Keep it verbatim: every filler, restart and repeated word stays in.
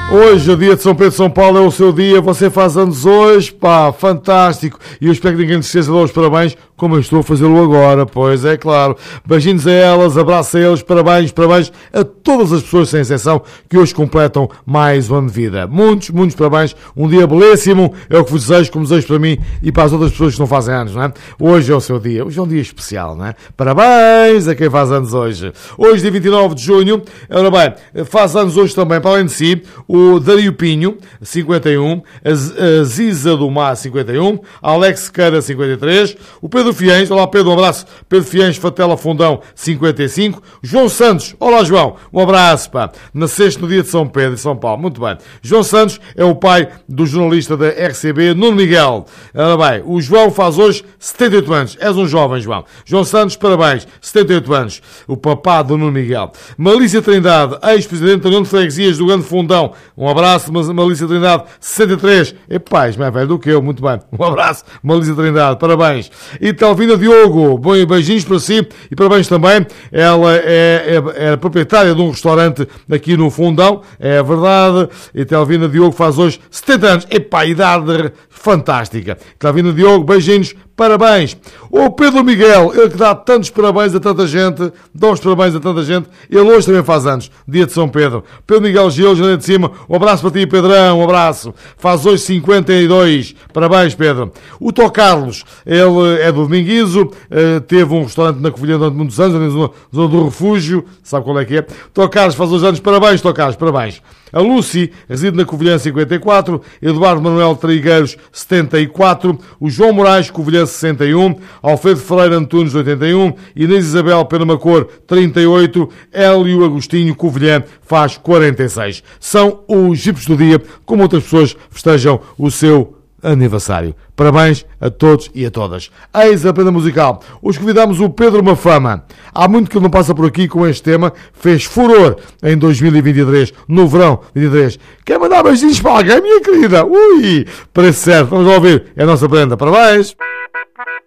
Hoje, o dia de São Pedro de São Paulo, é o seu dia. Você faz anos hoje, pá, fantástico. E eu espero que ninguém se esqueça de dar os parabéns, como eu estou a fazê-lo agora, pois é claro. Beijinhos a elas, abraço a eles, parabéns, parabéns a todas as pessoas, sem exceção, que hoje completam mais um ano de vida. Muitos, muitos parabéns. Um dia belíssimo, é o que vos desejo, como desejo para mim e para as outras pessoas que não fazem anos, não é? Hoje é o seu dia. Hoje é um dia especial, não é? Parabéns a quem faz anos hoje. Hoje, dia vinte e nove de junho, ora bem, faz anos hoje também, para além de si, o Dario Pinho, cinquenta e um, a Ziza do Mar, cinquenta e um, a Alex Queira, cinquenta e três, o Pedro Fiens, olá Pedro, um abraço, Pedro Fiens, Fatela Fundão, cinquenta e cinco, João Santos, olá João, um abraço, pá, nasceste no dia de São Pedro, de São Paulo, muito bem. João Santos é o pai do jornalista da R C B, Nuno Miguel. Ora bem, o João faz hoje setenta e oito anos, és um jovem, João. João Santos, parabéns, setenta e oito anos, o papá do Nuno Miguel. Malícia Trindade, ex-presidente da União de Freguesias do Grande Fundão, um abraço, Malícia Trindade, sessenta e três. Epá, és mais velho do que eu, muito bem. Um abraço, Malícia Trindade, parabéns. E Telvina Diogo, bom, beijinhos para si e parabéns também. Ela é, é, é proprietária de um restaurante aqui no Fundão, é verdade. E Telvina Diogo faz hoje setenta anos. Epá, idade fantástica. Telvina Diogo, beijinhos, parabéns. O Pedro Miguel, ele que dá tantos parabéns a tanta gente, dá os parabéns a tanta gente, ele hoje também faz anos, dia de São Pedro. Pedro Miguel Gil, já de cima, um abraço para ti, Pedrão, um abraço. Faz hoje cinquenta e dois, parabéns, Pedro. O Tó Carlos, ele é do Dominguizo, teve um restaurante na Covilhã durante muitos anos, na zona do Refúgio, sabe qual é que é? Tó Carlos faz hoje anos, parabéns, Tó Carlos, parabéns. A Lucy reside na Covilhã, cinquenta e quatro, Eduardo Manuel Trigueiros, setenta e quatro, o João Moraes, Covilhã, sessenta e um, Alfredo Ferreira Antunes, oitenta e um, Inês Isabel Penamacor, trinta e oito, Hélio Agostinho, Covilhã, faz quarenta e seis. São os jipes do dia, como outras pessoas festejam o seu aniversário. Parabéns a todos e a todas. Eis a prenda musical. Hoje convidamos o Pedro Mafama. Há muito que ele não passa por aqui com este tema. Fez furor em dois mil e vinte e três, no verão vinte e três. Quer mandar beijinhos para alguém, minha querida? Ui, parece certo. Vamos lá ouvir. É a nossa prenda. Parabéns.